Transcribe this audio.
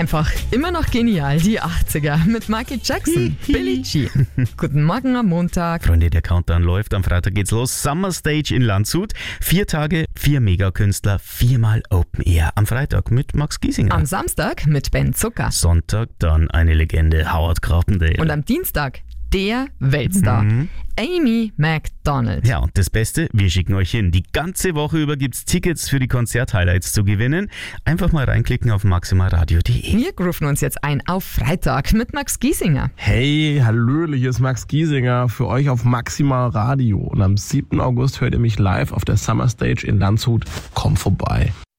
Einfach immer noch genial, die 80er mit Michael Jackson, Billie Jean. Guten Morgen am Montag. Freunde, der Countdown läuft. Am Freitag geht's los. Summer Stage in Landshut. 4 Tage, 4 Megakünstler, 4-mal Open Air. Am Freitag mit Max Giesinger. Am Samstag mit Ben Zucker. Sonntag dann eine Legende, Howard Carpendale. Und am Dienstag der Weltstar, Amy Macdonald. Ja, und das Beste, wir schicken euch hin. Die ganze Woche über gibt's Tickets für die Konzert-Highlights zu gewinnen. Einfach mal reinklicken auf maximalradio.de. Wir rufen uns jetzt ein auf Freitag mit Max Giesinger. Hey, hallöle, hier ist Max Giesinger für euch auf Maximal Radio. Und am 7. August hört ihr mich live auf der Summer Stage in Landshut. Kommt vorbei.